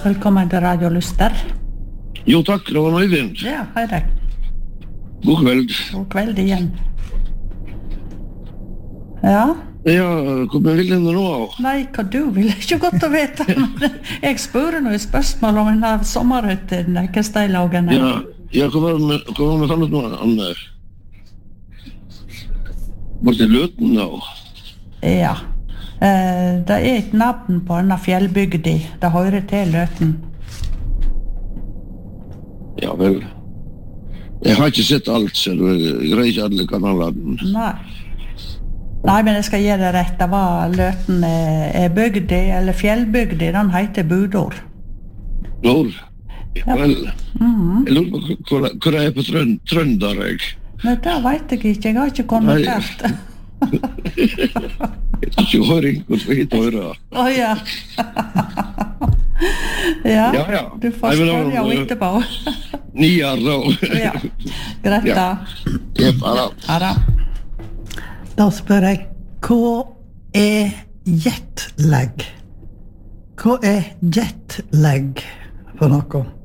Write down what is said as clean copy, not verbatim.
Velkommen til Radio Lyster. Jo takk, det var Øyvind. Ja, hei deg. God kveld. God kveld igjen. Ja? Ja, hva vil du nå av? Nei, hva du vil ikke godt å vite. Jeg spør noe spørsmål om en av sommerhytten, Kesteilhaugene. Ja, hva var det fannet nå? Var det Løten da? Ja. Det et navn på denne fjellbygden. Det hører til Løten. Ja vel. Jeg har ikke sett alt, så jeg greier ikke alle kanalene. Nei, men jeg skal gi det rett. Det var Løten bygdi, eller fjellbygdi. Den heter Budor. Budor? Ja vel. Jeg lurer på hva det på trønder, jeg. Nei, det vet jeg ikke. Jeg har ikke konvertert. Jeg tror ikke høring hvor hit høyre. Ja. Ja, du får spørre jo etterpå. Nier da. Ja, greit da. Ja, da. Da spør jeg, hva jetlag? Hva jetlag for noe?